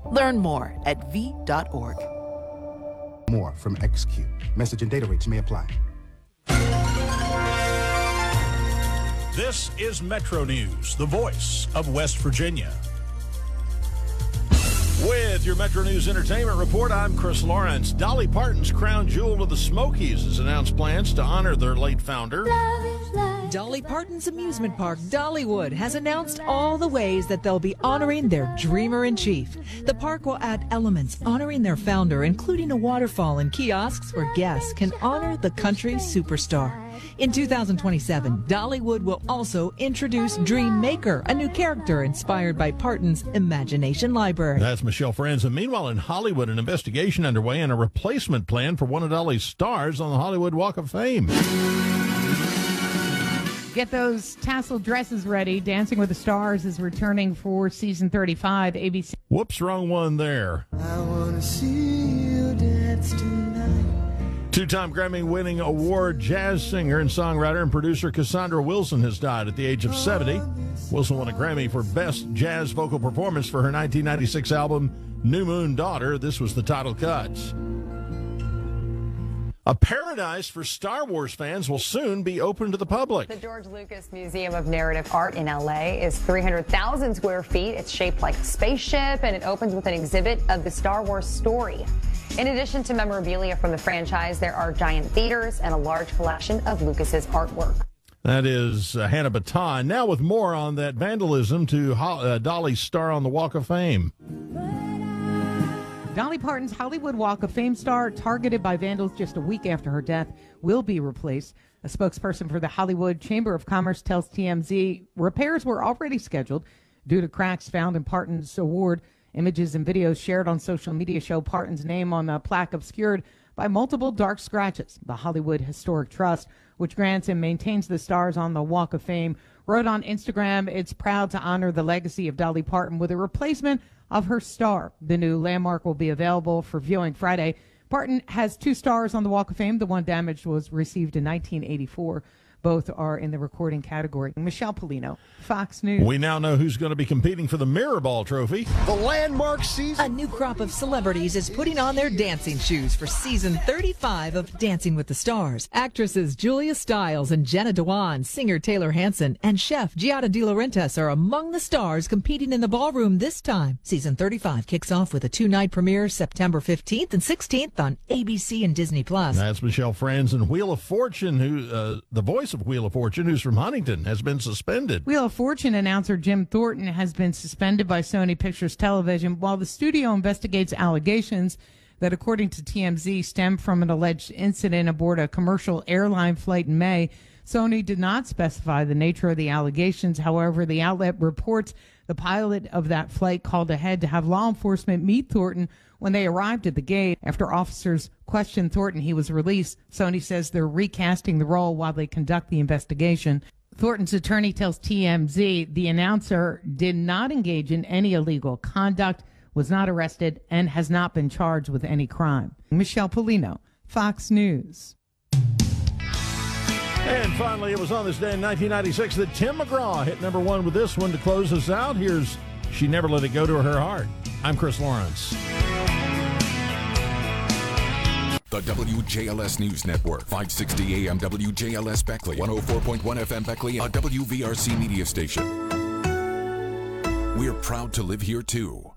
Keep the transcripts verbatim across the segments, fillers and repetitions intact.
Learn more at v dot org. More from X Q. Message and data rates may apply. This is Metro News, the voice of West Virginia. With your Metro News Entertainment Report, I'm Chris Lawrence. Dolly Parton's crown jewel of the Smokies has announced plans to honor their late founder. Dolly Parton's amusement park, Dollywood, has announced all the ways that they'll be honoring their dreamer-in-chief. The park will add elements honoring their founder, including a waterfall and kiosks where guests can honor the country superstar. In two thousand twenty-seven, Dollywood will also introduce Dream Maker, a new character inspired by Parton's Imagination Library. That's Michelle Franz. And meanwhile, in Hollywood, an investigation underway and a replacement plan for one of Dolly's stars on the Hollywood Walk of Fame. Get those tassel dresses ready. Dancing with the Stars is returning for season thirty-five. A B C. Whoops, wrong one there. I wanna see you dance tonight. Two-time Grammy-winning award jazz singer and songwriter and producer Cassandra Wilson has died at the age of seventy. Wilson won a Grammy for Best Jazz Vocal Performance for her nineteen ninety-six album, New Moon Daughter. This was the title cut. A paradise for Star Wars fans will soon be open to the public. The George Lucas Museum of Narrative Art in L A is three hundred thousand square feet. It's shaped like a spaceship, and it opens with an exhibit of the Star Wars story. In addition to memorabilia from the franchise, there are giant theaters and a large collection of Lucas's artwork. That is uh, Hannah Baton. Now with more on that vandalism to Ho- uh, Dolly's star on the Walk of Fame. Dolly Parton's Hollywood Walk of Fame star, targeted by vandals just a week after her death, will be replaced. A spokesperson for the Hollywood Chamber of Commerce tells T M Z repairs were already scheduled due to cracks found in Parton's award. Images and videos shared on social media show Parton's name on a plaque obscured by multiple dark scratches. The Hollywood Historic Trust, which grants and maintains the stars on the Walk of Fame, wrote on Instagram, it's proud to honor the legacy of Dolly Parton with a replacement of her star. The new landmark will be available for viewing Friday. Parton has two stars on the Walk of Fame. The one damaged was received in nineteen eighty-four. Both are in the recording category. Michelle Polino, Fox News. We now know who's going to be competing for the Mirrorball Trophy. The landmark season. A new crop of celebrities is putting on their dancing shoes for season thirty-five of Dancing with the Stars. Actresses Julia Stiles and Jenna Dewan, singer Taylor Hanson, and chef Giada De Laurentiis are among the stars competing in the ballroom this time. Season thirty-five kicks off with a two-night premiere September fifteenth and sixteenth on A B C and Disney Plus. That's Michelle Franz. And Wheel of Fortune, who uh, the voice of Wheel of Fortune, who's from Huntington, has been suspended. Wheel of Fortune announcer Jim Thornton has been suspended by Sony Pictures Television while the studio investigates allegations that, according to T M Z, stem from an alleged incident aboard a commercial airline flight in May. Sony did not specify the nature of the allegations. However, the outlet reports the pilot of that flight called ahead to have law enforcement meet Thornton. When they arrived at the gate, after officers questioned Thornton, he was released. Sony says they're recasting the role while they conduct the investigation. Thornton's attorney tells T M Z the announcer did not engage in any illegal conduct, was not arrested, and has not been charged with any crime. Michelle Polino, Fox News. And finally, it was on this day in nineteen ninety-six that Tim McGraw hit number one with this one to close us out. Here's She Never Let It Go to Her Heart. I'm Chris Lawrence. The W J L S News Network, five sixty A M W J L S Beckley, one oh four point one F M Beckley, a W V R C media station. We're proud to live here, too.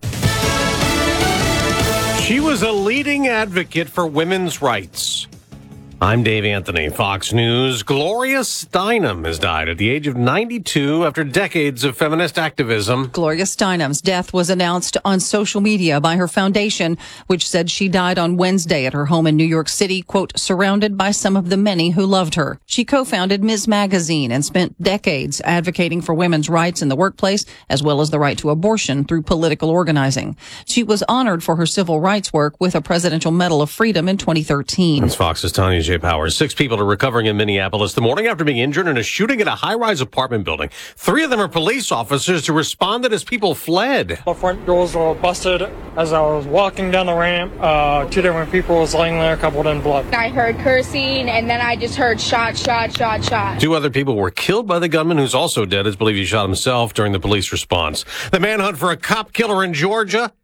She was a leading advocate for women's rights. I'm Dave Anthony, Fox News. Gloria Steinem has died at the age of ninety-two after decades of feminist activism. Gloria Steinem's death was announced on social media by her foundation, which said she died on Wednesday at her home in New York City, quote, surrounded by some of the many who loved her. She co-founded Miz Magazine and spent decades advocating for women's rights in the workplace, as well as the right to abortion through political organizing. She was honored for her civil rights work with a Presidential Medal of Freedom in twenty thirteen. That's Fox's Tanya J. Powers. Six people are recovering in Minneapolis the morning after being injured in a shooting at a high-rise apartment building. Three of them are police officers who responded as people fled. The front doors were busted. As I was walking down the ramp, uh, two different people was laying there covered in blood. I heard cursing, and then I just heard shot, shot, shot, shot. Two other people were killed by the gunman, who's also dead. It's believed he shot himself during the police response. The manhunt for a cop killer in Georgia